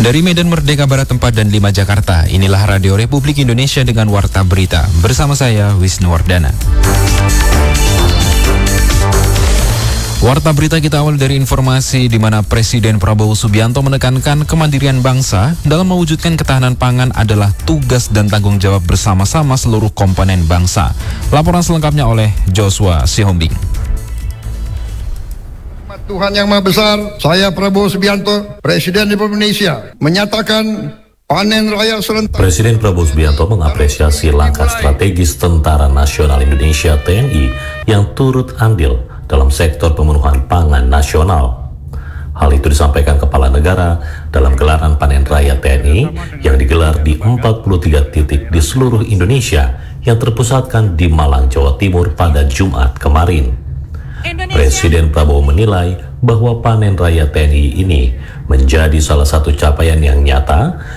Dari Medan Merdeka Barat 4 dan 5 Jakarta, inilah Radio Republik Indonesia dengan Warta Berita. Bersama saya, Wisnu Wardana. Warta Berita kita awal dari informasi di mana Presiden Prabowo Subianto menekankan kemandirian bangsa dalam mewujudkan ketahanan pangan adalah tugas dan tanggung jawab bersama-sama seluruh komponen bangsa. Laporan selengkapnya oleh Joshua Sihombing. Tuhan Yang Maha Besar, saya Prabowo Subianto, Presiden Republik Indonesia, menyatakan panen raya serentak. Presiden Prabowo Subianto mengapresiasi langkah strategis Tentara Nasional Indonesia (TNI) yang turut andil dalam sektor pemenuhan pangan nasional. Hal itu disampaikan Kepala Negara dalam gelaran panen raya TNI yang digelar di 43 titik di seluruh Indonesia yang terpusatkan di Malang, Jawa Timur pada Jumat kemarin. Presiden Prabowo menilai bahwa panen raya TNI ini menjadi salah satu capaian yang nyata